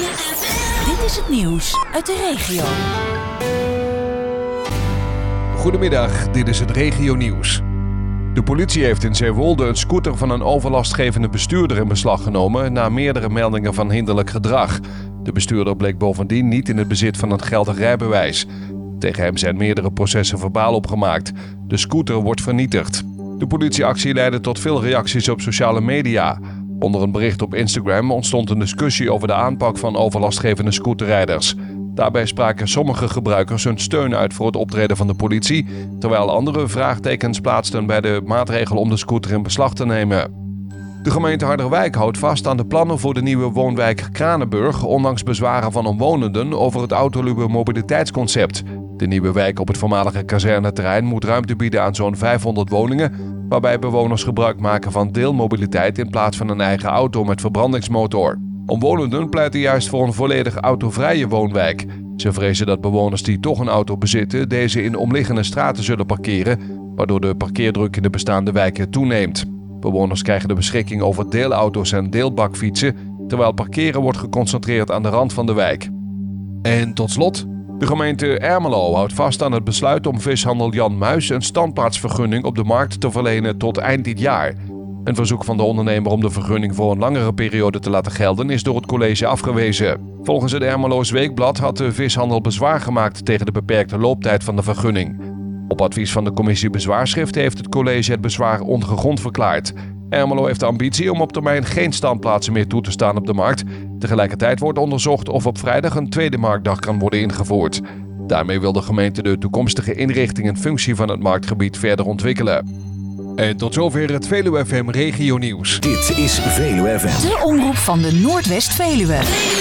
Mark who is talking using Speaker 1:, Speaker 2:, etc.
Speaker 1: Dit is het nieuws uit de regio.
Speaker 2: Goedemiddag, dit is het regionieuws. De politie heeft in Zeewolde een scooter van een overlastgevende bestuurder in beslag genomen na meerdere meldingen van hinderlijk gedrag. De bestuurder bleek bovendien niet in het bezit van een geldig rijbewijs. Tegen hem zijn meerdere processen verbaal opgemaakt. De scooter wordt vernietigd. De politieactie leidde tot veel reacties op sociale media. Onder een bericht op Instagram ontstond een discussie over de aanpak van overlastgevende scooterrijders. Daarbij spraken sommige gebruikers hun steun uit voor het optreden van de politie, terwijl anderen vraagtekens plaatsten bij de maatregel om de scooter in beslag te nemen. De gemeente Harderwijk houdt vast aan de plannen voor de nieuwe woonwijk Kranenburg, ondanks bezwaren van omwonenden over het autoluwe mobiliteitsconcept. De nieuwe wijk op het voormalige kazerneterrein moet ruimte bieden aan zo'n 500 woningen, waarbij bewoners gebruik maken van deelmobiliteit in plaats van een eigen auto met verbrandingsmotor. Omwonenden pleiten juist voor een volledig autovrije woonwijk. Ze vrezen dat bewoners die toch een auto bezitten deze in omliggende straten zullen parkeren, waardoor de parkeerdruk in de bestaande wijken toeneemt. Bewoners krijgen de beschikking over deelauto's en deelbakfietsen, terwijl parkeren wordt geconcentreerd aan de rand van de wijk. En tot slot, de gemeente Ermelo houdt vast aan het besluit om vishandel Jan Muis een standplaatsvergunning op de markt te verlenen tot eind dit jaar. Een verzoek van de ondernemer om de vergunning voor een langere periode te laten gelden is door het college afgewezen. Volgens het Ermeloos Weekblad had de vishandel bezwaar gemaakt tegen de beperkte looptijd van de vergunning. Op advies van de commissie bezwaarschrift heeft het college het bezwaar ongegrond verklaard. Ermelo heeft de ambitie om op termijn geen standplaatsen meer toe te staan op de markt. Tegelijkertijd wordt onderzocht of op vrijdag een tweede marktdag kan worden ingevoerd. Daarmee wil de gemeente de toekomstige inrichting en functie van het marktgebied verder ontwikkelen. En tot zover het Veluwe FM Regionieuws.
Speaker 3: Dit is Veluwe FM.
Speaker 1: De omroep van de Noordwest-Veluwe.